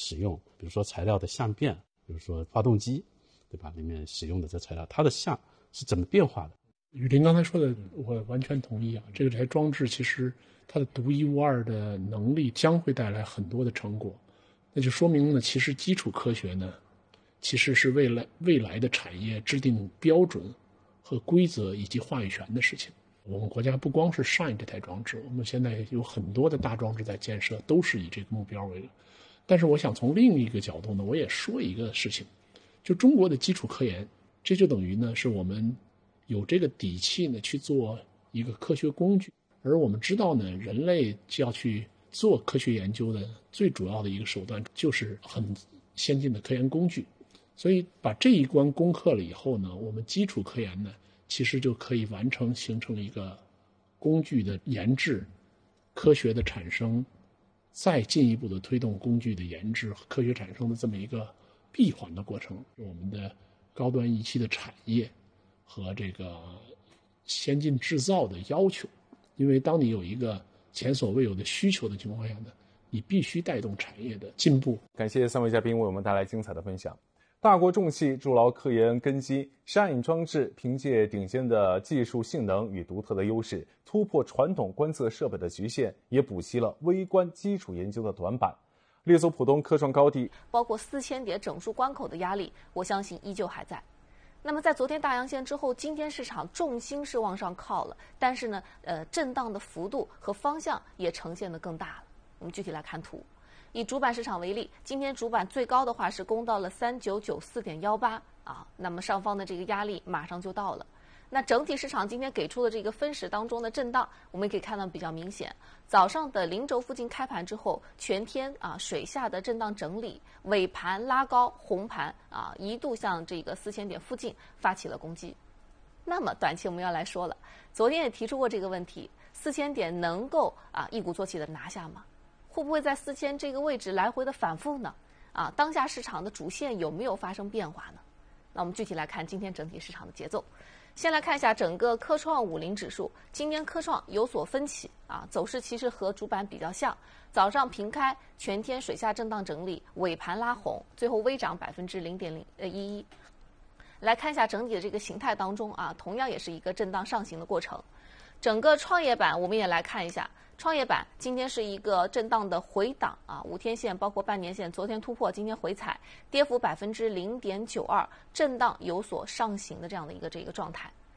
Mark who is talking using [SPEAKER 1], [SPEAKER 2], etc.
[SPEAKER 1] 使用，比如说材料的相变，比如说发动机，对吧？里面使用的这材料，它的相是怎么变化的？
[SPEAKER 2] 雨林刚才说的，我完全同意啊。这台装置其实它的独一无二的能力将会带来很多的成果，那就说明呢，其实基础科学呢，其实是未来的产业制定标准和规则以及话语权的事情。我们国家不光是 SHINE 这台装置，我们现在有很多的大装置在建设，都是以这个目标为了。但是我想从另一个角度呢，我也说一个事情，就中国的基础科研，这就等于呢是我们有这个底气呢去做一个科学工具。而我们知道呢，人类要去做科学研究的最主要的一个手段就是很先进的科研工具。所以把这一关攻克了以后呢，我们基础科研呢其实就可以完成形成一个工具的研制、科学的产生，再进一步的推动工具的研制和科学产生的这么一个闭环的过程。我们的高端仪器的产业和这个先进制造的要求，因为当你有一个前所未有的需求的情况下呢，你必须带动产业的进步。
[SPEAKER 3] 感谢3位嘉宾为我们带来精彩的分享。大国重器筑牢科研根基，SHINE装置凭借顶尖的技术性能与独特的优势，突破传统观测设备的局限，也补齐了微观基础研究的短板。立足浦东科创高地，
[SPEAKER 4] 包括4000点整数关口的压力，我相信依旧还在。那么在昨天大阳线之后，今天市场重心是往上靠了，但是呢，震荡的幅度和方向也呈现得更大了。我们具体来看图。以主板市场为例，今天主板最高的话是攻到了3994.18啊，那么上方的这个压力马上就到了。那整体市场今天给出的这个分时当中的震荡，我们可以看到比较明显。早上的0轴附近开盘之后，全天水下的震荡整理，尾盘拉高红盘一度向这个4000点附近发起了攻击。那么短期我们要来说了，昨天也提出过这个问题，4000点能够一鼓作气的拿下吗？会不会在4000这个位置来回的反复呢？当下市场的主线有没有发生变化呢？那我们具体来看今天整体市场的节奏。先来看一下整个科创50指数，今天科创有所分歧走势其实和主板比较像。早上平开，全天水下震荡整理，尾盘拉红，最后微涨0.11%。来看一下整体的这个形态当中同样也是一个震荡上行的过程。整个创业板我们也来看一下，创业板今天是一个震荡的回档5天线包括半年线昨天突破，今天回踩，跌幅0.92%，震荡有所上行的这样的一个状态。